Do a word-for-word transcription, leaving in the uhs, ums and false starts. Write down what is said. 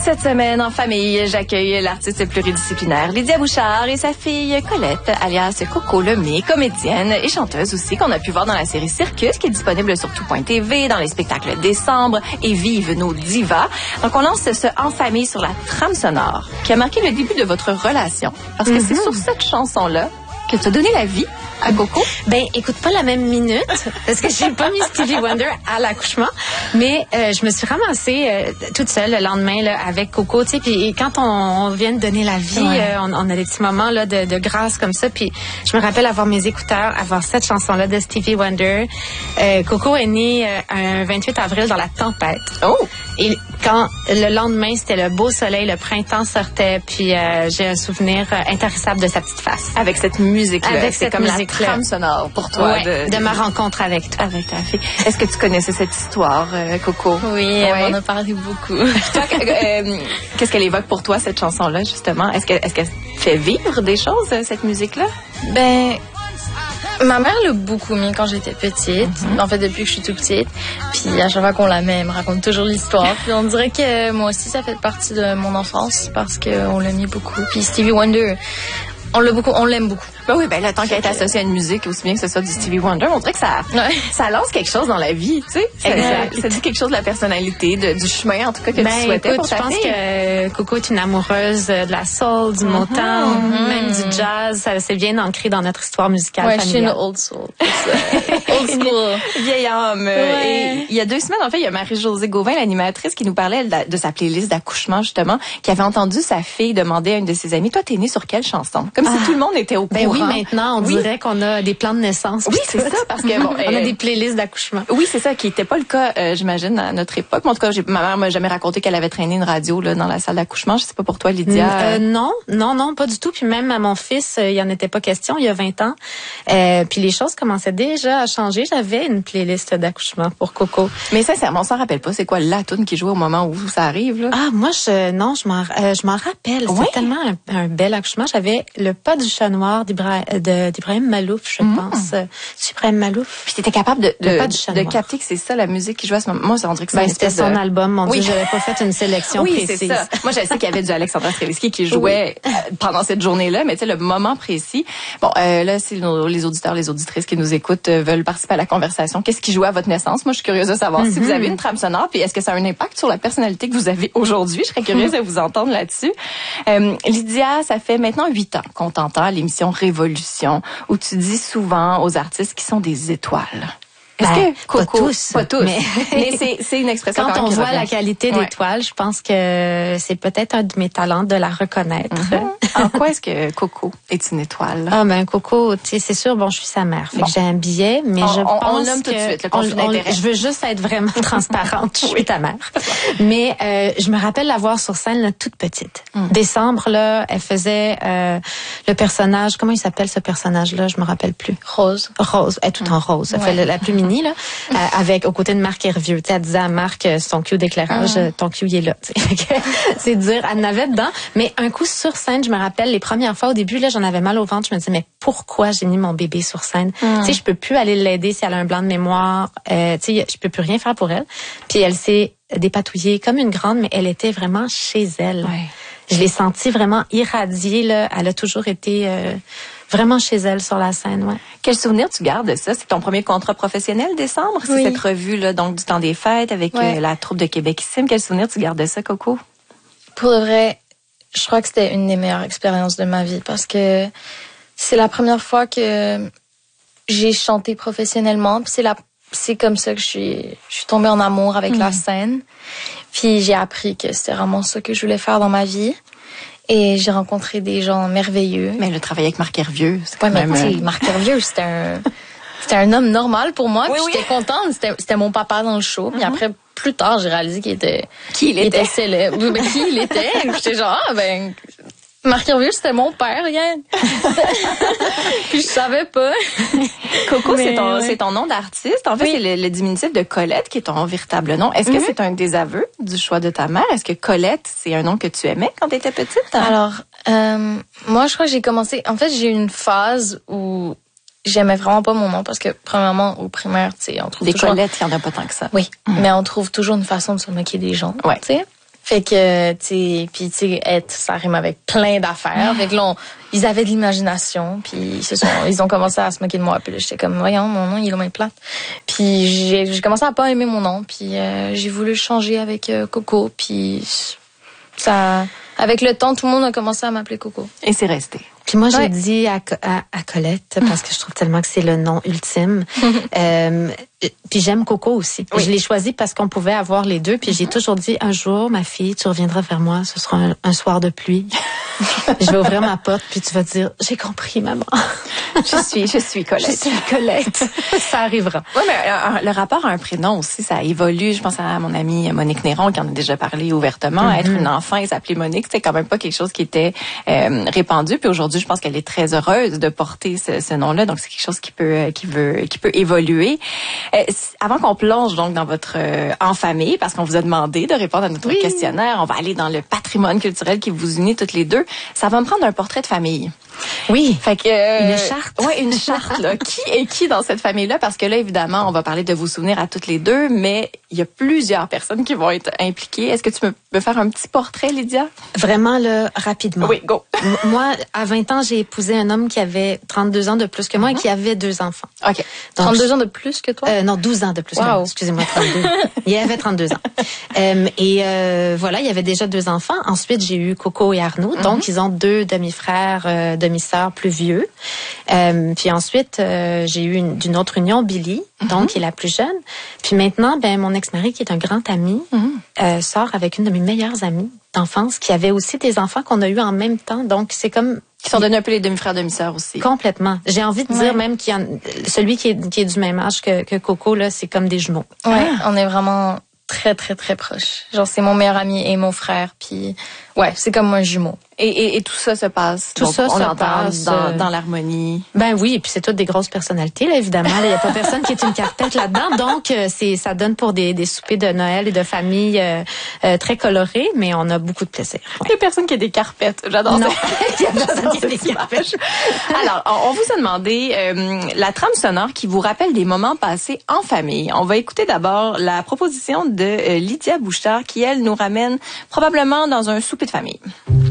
Cette semaine, en famille, j'accueille l'artiste pluridisciplinaire Lydia Bouchard et sa fille Colette, alias Coco Lemay, comédienne et chanteuse aussi, qu'on a pu voir dans la série Circus, qui est disponible sur tout point T V, dans les spectacles Décembre et Vive nos divas. Donc, on lance ce En famille sur la trame sonore, qui a marqué le début de votre relation. Parce que mm-hmm. c'est sur cette chanson-là que tu as donné la vie à Coco. Ben, écoute, pas la même minute, parce que j'ai pas mis Stevie Wonder à l'accouchement, mais euh, je me suis ramassée euh, toute seule le lendemain là, avec Coco, tu sais, puis quand on, on vient de donner la vie, ouais. euh, on, on a des petits moments là de, de grâce comme ça, puis je me rappelle avoir mes écouteurs, avoir cette chanson-là de Stevie Wonder. Euh, Coco est née euh, un vingt-huit avril dans la tempête. Oh! Et quand le lendemain, c'était le beau soleil, le printemps sortait, puis euh, j'ai un souvenir euh, intarissable de sa petite face. Avec cette musique-là. Avec c'est cette comme musique la trame sonore pour toi. Ouais, de, de, de ma rencontre avec toi. Avec ta fille. Est-ce que tu connaissais cette histoire, euh, Coco? Oui, ouais. elle m'en a parlé beaucoup. Toi, euh, qu'est-ce qu'elle évoque pour toi, cette chanson-là, justement? Est-ce qu'elle, est-ce qu'elle fait vivre des choses, cette musique-là? Ben... Ma mère l'a beaucoup mis quand j'étais petite. Mm-hmm. En fait, depuis que je suis toute petite. Puis à chaque fois qu'on la met, elle me raconte toujours l'histoire. Puis on dirait que moi aussi, ça fait partie de mon enfance parce qu'on l'a mis beaucoup. Puis Stevie Wonder, on l'a beaucoup, on l'aime beaucoup. Ben oui, ben là, tant qu'elle est associée à une musique, aussi bien que ce soit du Stevie Wonder, on dirait que ça, ouais. ça lance quelque chose dans la vie, tu sais. Exact. Ça, ça dit quelque chose de la personnalité, de, du chemin, en tout cas, que ben, tu souhaitais écoute, pour ta je pense fille. que Coco est une amoureuse de la soul, du mm-hmm. Motown, mm-hmm. même du jazz. Ça c'est bien ancré dans notre histoire musicale ouais, familiale. Je suis une old soul. Old school. Vieille âme. Ouais. Et il y a deux semaines, en fait, il y a Marie-Josée Gauvin, l'animatrice, qui nous parlait de, de sa playlist d'accouchement, justement, qui avait entendu sa fille demander à une de ses amies, toi, t'es née sur quelle chanson? Comme ah. si tout le monde était au ben courant. Oui, maintenant, on oui. dirait qu'on a des plans de naissance. Oui, c'est ça, parce que bon, on a des playlists d'accouchement. Oui, c'est ça, qui n'était pas le cas, euh, j'imagine, à notre époque. En tout cas, j'ai, ma mère m'a jamais raconté qu'elle avait traîné une radio là dans la salle d'accouchement. Je sais pas pour toi, Lydia. Euh, non, non, non, pas du tout. Puis même à mon fils, il y en était pas question. Il y a vingt ans. Euh, puis les choses commençaient déjà à changer. J'avais une playlist d'accouchement pour Coco. Mais sincèrement, on s'en rappelle pas. C'est quoi la tune qui jouait au moment où ça arrive là? Ah, moi, je non, je m'en, euh, je m'en rappelle. Ouais. C'était tellement un, un bel accouchement. J'avais le pas du chat noir d'Ibra, de, d'Ibrahim Malouf, je mmh. pense. C'est Ibrahim Malouf. Puis t'étais capable de, de, de, de capter que c'est ça la musique qui jouait à ce moment. Moi, ça dirait que ben, c'était son de... album. Mon oui. Dieu, j'avais pas fait une sélection oui, précise. C'est ça. Moi, je sais qu'il y avait du Alexandra Strelitzky qui jouait oui. pendant cette journée-là, mais tu sais, le moment précis. Bon, euh, là, si nos, les auditeurs, les auditrices qui nous écoutent euh, veulent participer à la conversation, qu'est-ce qui jouait à votre naissance? Moi, je suis curieuse de savoir mm-hmm. si vous avez une trame sonore, puis est-ce que ça a un impact sur la personnalité que vous avez aujourd'hui? Je serais curieuse mm-hmm. de vous entendre là-dessus. Euh, Lydia, ça fait maintenant huit ans qu'on t'entend à l'émission Révolution, où tu dis souvent aux artistes qui sont des étoiles. Est-ce ben, que Coco, pas tous, pas tous, mais, mais c'est, c'est une expression quand, quand on même voit revient. La qualité ouais. d'étoile, je pense que c'est peut-être un de mes talents de la reconnaître. Mm-hmm. En quoi est-ce que Coco est une étoile? Ah ben Coco, tu sais, c'est sûr, bon, je suis sa mère, fait bon. que j'ai un billet, mais on, je on, pense on nomme que tout de suite le conflit d'intérêt. Je veux juste être vraiment transparente. Je suis oui. ta mère. Mais euh, je me rappelle la voir sur scène là, toute petite. Mm. Décembre là, elle faisait euh, le personnage. Comment il s'appelle ce personnage-là? Je me rappelle plus. Rose. Rose. Elle est tout mm. en rose. Elle ouais. fait la, la plus mini là. Euh, avec aux côtés de Marc Hervieux. Tu sais, elle disait à Marc, son cue d'éclairage, mm. ton cue il est là. C'est dire, elle n'avait dedans. Mais un coup sur scène, je me rappelle les premières fois au début là, j'en avais mal au ventre. Je me disais mais pourquoi j'ai mis mon bébé sur scène mm. Tu sais, je peux plus aller l'aider si elle a un blanc de mémoire. Euh, tu sais, je peux plus rien faire pour elle. Puis elle s'est dépatouillée comme une grande, mais elle était vraiment chez elle. Ouais. Je l'ai sentie vraiment irradiée là. Elle a toujours été euh, vraiment chez elle sur la scène, ouais. Quel souvenir tu gardes de ça? C'est ton premier contrat professionnel, Décembre? C'est oui. cette revue là, donc du temps des fêtes avec ouais. euh, la troupe de Québécissime. Quel souvenir tu gardes de ça, Coco? Pour de vrai, je crois que c'était une des meilleures expériences de ma vie parce que c'est la première fois que j'ai chanté professionnellement. Puis c'est la, c'est comme ça que je suis, je suis tombée en amour avec mmh. la scène. Puis j'ai appris que c'était vraiment ça que je voulais faire dans ma vie. Et j'ai rencontré des gens merveilleux. Mais le travail avec Marc Hervieux, c'est quand ouais, même... mais Marc Hervieux, c'était un, c'était un homme normal pour moi. Oui, puis oui. j'étais contente. C'était, c'était mon papa dans le show. Puis mm-hmm. après, plus tard, j'ai réalisé qu'il était... Qui il était? Il était célèbre. Oui, mais qui il était? J'étais genre, ah, ben... Marc Hervieux, c'était mon père, regarde. Puis je savais pas. Coco, mais, c'est ton, ouais. c'est ton nom d'artiste. En fait, oui. c'est le, le diminutif de Colette qui est ton véritable nom. Est-ce que mm-hmm. c'est un désaveu du choix de ta mère? Est-ce que Colette, c'est un nom que tu aimais quand tu étais petite? Alors, euh, moi, je crois que j'ai commencé... En fait, j'ai eu une phase où j'aimais vraiment pas mon nom parce que, premièrement, au primaire, tu sais, on trouve des toujours... Colettes, il y en a pas tant que ça. Oui, mm. mais on trouve toujours une façon de se moquer des gens, ouais. tu sais. Fait que, tu sais, puis tu sais, être, ça rime avec plein d'affaires. Fait que là, on, ils avaient de l'imagination, puis ils se sont, ils ont commencé à se moquer de moi. Puis là, j'étais comme, voyons, mon nom, il est loin plate. Puis j'ai, j'ai commencé à pas aimer mon nom, puis euh, j'ai voulu le changer avec euh, Coco, puis ça, avec le temps, tout le monde a commencé à m'appeler Coco. Et c'est resté. Puis moi, j'ai Ouais. dit à, à, à Colette, parce que je trouve tellement que c'est le nom ultime. euh, puis j'aime Coco aussi. Oui. Je l'ai choisi parce qu'on pouvait avoir les deux. Puis j'ai toujours dit, un jour, ma fille, tu reviendras vers moi. Ce sera un, un soir de pluie. Je vais ouvrir ma porte, puis tu vas te dire, j'ai compris, maman. Je suis, je suis Colette. Je suis Colette. Ça arrivera. Oui, mais euh, le rapport à un prénom aussi, ça évolue. Je pense à mon amie Monique Néron, qui en a déjà parlé ouvertement. Mm-hmm. Être une enfant et s'appeler Monique, c'est quand même pas quelque chose qui était euh, répandu. Puis aujourd'hui, je pense qu'elle est très heureuse de porter ce, ce nom-là. Donc, c'est quelque chose qui peut, qui veut, qui peut évoluer. Euh, avant qu'on plonge donc dans votre euh, en famille, parce qu'on vous a demandé de répondre à notre oui. questionnaire, on va aller dans le patrimoine culturel qui vous unit toutes les deux. Ça va me prendre un portrait de famille. Oui. Fait que euh, une charte. Ouais, une charte là. Qui est qui dans cette famille-là? Parce que là, évidemment, on va parler de vos souvenirs à toutes les deux, mais il y a plusieurs personnes qui vont être impliquées. Est-ce que tu peux me faire un petit portrait, Lydia? Vraiment, là, rapidement. Oui, go. Moi, à vingt ans, j'ai épousé un homme qui avait trente-deux ans de plus que moi mm-hmm. et qui avait deux enfants. OK. Donc, trente-deux ans de plus que toi? Euh, non, douze ans de plus wow. que moi. Excusez-moi, trente-deux. Il avait trente-deux ans. Euh, et euh, voilà, il y avait déjà deux enfants. Ensuite, j'ai eu Coco et Arnaud. Mm-hmm. Donc, ils ont deux demi-frères, euh, demi-sœurs plus vieux. Euh, puis ensuite, euh, j'ai eu une, d'une autre union, Billy, mm-hmm. donc qui est la plus jeune. Puis maintenant, ben mon ex-mari, qui est un grand ami, mm-hmm. euh, sort avec une de mes meilleures amies d'enfance, qui avait aussi des enfants qu'on a eu en même temps. Donc, c'est comme... Qui sont donnés un peu les demi-frères, demi-sœurs aussi. Complètement. J'ai envie de ouais. dire même qu'il y a, celui qui est, qui est du même âge que, que Coco, là, c'est comme des jumeaux. Ouais, ah. On est vraiment très, très, très proches. Genre, c'est mon meilleur ami et mon frère. Puis, ouais, c'est comme un jumeau. Et, et, et tout ça se passe. Tout donc, ça on se entend passe dans, dans l'harmonie. Ben oui, et puis c'est toutes des grosses personnalités là, évidemment. Il y a pas personne qui est une carpette là-dedans, donc euh, c'est ça donne pour des, des soupers de Noël et de famille euh, euh, très colorés, mais on a beaucoup de plaisir. Ouais. Il y a personne qui a des carpettes. J'adore non. ça. Il y a personne qui a des carpettes. Alors, on, on vous a demandé euh, la trame sonore qui vous rappelle des moments passés en famille. On va écouter d'abord la proposition de euh, Lydia Bouchard qui elle nous ramène probablement dans un souper de famille.